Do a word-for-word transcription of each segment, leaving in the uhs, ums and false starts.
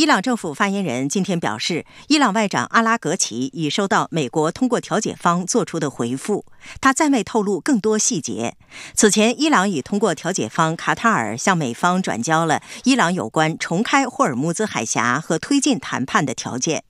伊朗政府发言人今天表示，伊朗外长阿拉格齐已收到美国通过调解方做出的回复，他暂未透露更多细节。此前，伊朗已通过调解方卡塔尔向美方转交了伊朗有关重开霍尔木兹海峡和推进谈判的条件。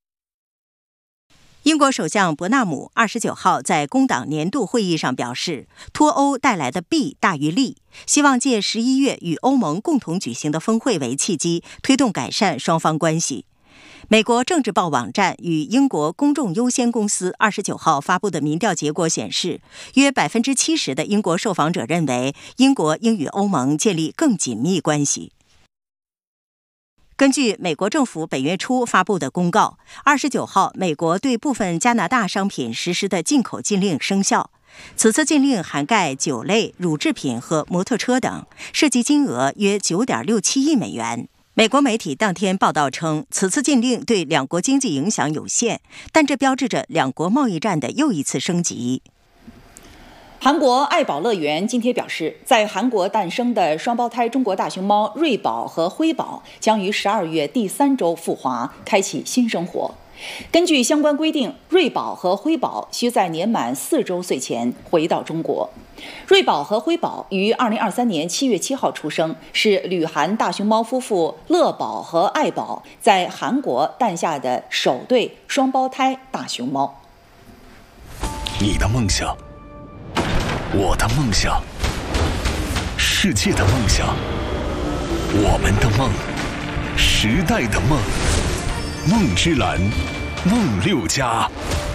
英国首相伯纳姆二十九号在工党年度会议上表示，脱欧带来的弊大于利，希望借十一月与欧盟共同举行的峰会为契机，推动改善双方关系。美国政治报网站与英国公众优先公司二十九号发布的民调结果显示，约百分之七十的英国受访者认为英国应与欧盟建立更紧密关系。根据美国政府本月初发布的公告，二十九号，美国对部分加拿大商品实施的进口禁令生效。此次禁令涵盖酒类、乳制品和摩托车等，涉及金额约九点六七亿美元。美国媒体当天报道称，此次禁令对两国经济影响有限，但这标志着两国贸易战的又一次升级。 韩国爱宝乐园今天表示，在韩国诞生的双胞胎中国大熊猫瑞宝和辉宝将于十二月第三周赴华，开启新生活。根据相关规定，瑞宝和辉宝需在年满四周岁前回到中国。瑞宝和辉宝于二零二三年七月七号出生，是旅韩大熊猫夫妇乐宝和爱宝在韩国诞下的首对双胞胎大熊猫。 你的梦想，我的梦想，世界的梦想，我们的梦，时代的梦，梦之蓝，梦六家。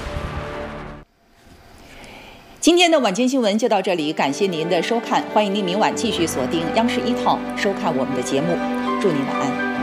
今天的晚间新闻就到这里，感谢您的收看，欢迎您明晚继续锁定央视一套收看我们的节目，祝您晚安。